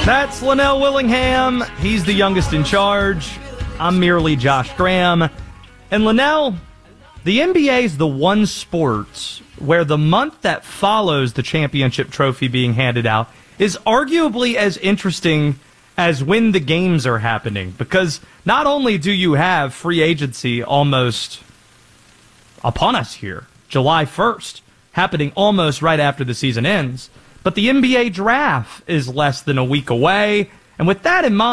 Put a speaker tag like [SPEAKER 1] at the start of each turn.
[SPEAKER 1] That's Linnell Willingham. He's the youngest in charge. I'm merely Josh Graham. And Linnell, the NBA is the one sport where the month that follows the championship trophy being handed out is arguably as interesting as when the games are happening. Because not only do you have free agency almost upon us here, July 1st, happening almost right after the season ends, but the NBA draft is less than a week away. And with that in mind,